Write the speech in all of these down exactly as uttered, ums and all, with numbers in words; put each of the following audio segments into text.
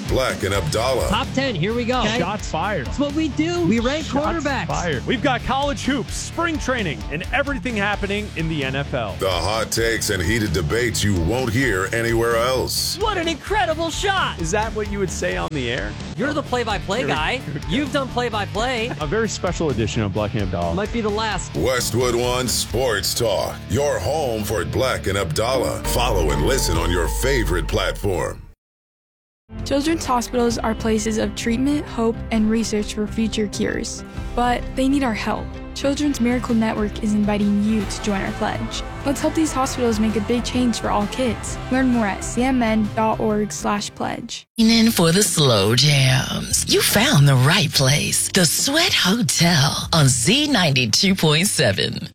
Black and Abdallah. Top ten, here we go. Okay? Shots fired. That's what we do. We rank Shots quarterbacks. fired. We've got college hoops, spring training, and everything happening in the N F L. The hot takes and heated debates you won't hear anywhere else. What an incredible shot. Is that what you would say on the air? You're the play-by-play guy. You've done play-by-play. A very special edition of Black and Abdallah. Might be the last. Westwood One Sports Talk. Your home for Black and Abdallah. Follow and listen on your favorite platform. Children's hospitals are places of treatment, hope, and research for future cures. But they need our help. Children's Miracle Network is inviting you to join our pledge. Let's help these hospitals make a big change for all kids. Learn more at c m n dot org slash pledge. In for the slow jams. You found the right place. The Sweat Hotel on Z ninety-two point seven.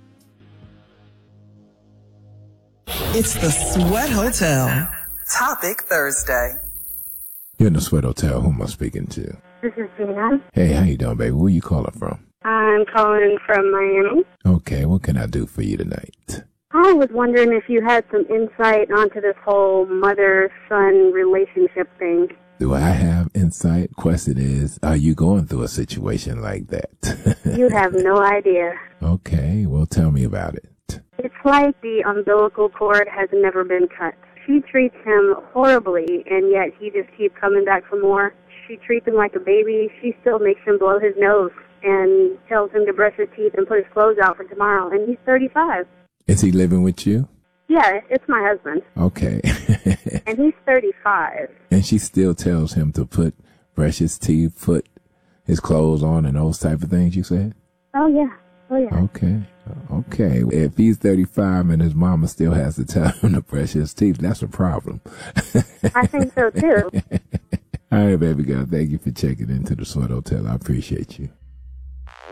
It's the Sweat Hotel. Topic Thursday. You're in the Sweat Hotel. Who am I speaking to? This is Gina. Hey, how you doing, baby? Where you calling from? I'm calling from Miami. Okay, what can I do for you tonight? I was wondering if you had some insight onto this whole mother-son relationship thing. Do I have insight? Question is, are you going through a situation like that? You have no idea. Okay, well, tell me about it. It's like the umbilical cord has never been cut. She treats him horribly, and yet he just keeps coming back for more. She treats him like a baby. She still makes him blow his nose and tells him to brush his teeth and put his clothes out for tomorrow, and he's thirty-five. Is he living with you? Yeah, it's my husband. Okay. And he's thirty-five. And she still tells him to put, brush his teeth, put his clothes on, and those type of things, you said? Oh, yeah. Oh, yeah. Okay. Okay. If he's thirty-five and his mama still has to tell him to brush his teeth, that's a problem. I think so, too. All right, baby girl. Thank you for checking into the Sweat Hotel. I appreciate you.